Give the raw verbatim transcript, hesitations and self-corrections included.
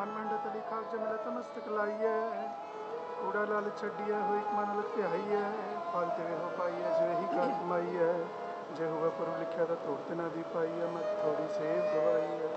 ਧਿਆਨ ਮੰਡਤ ਲਿਖਾ ਜਮਲ ਤਮਸਤਕ ਲਾਈਐ ਕੂੜਾ ਲਾਲ ਛੱਡੀਐ ਹੋਈ ਮਨ ਲਗ ਧਿਆਈਐ ਫਲ ਤੇਰੇ ਹੋ ਪਾਈਐ ਜਿਵੇਂ ਹੀ ਕਰ ਕਮਾਈਐ ਜੇ ਹੋਵੇ ਪੁਰ ਲਿਖਿਆ ਤਾਂ ਤੋੜ ਤੇ ਨਾ ਦੀ ਪਾਈਐ ਮੈਂ ਥੋੜੀ ਸੇਵ ਗਵਾਈਐ।